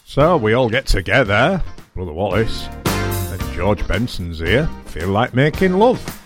So we all get together, Brother Wallace and George Benson's here, feel like making love.